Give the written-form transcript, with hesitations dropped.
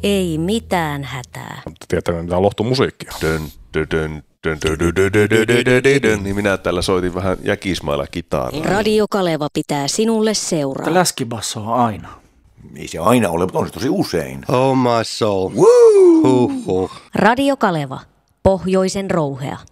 Ei mitään hätää. Tiedätkö mitä lohtomusiikkia? Niin minä täällä soitin vähän jäkismailla kitaraa. Radio Kaleva pitää sinulle seuraa. Läskibasso on aina. Ei se aina ole, mutta on se tosi usein. Oh my soul. Woo! Huhhuh. Radio Kaleva, pohjoisen rouhea.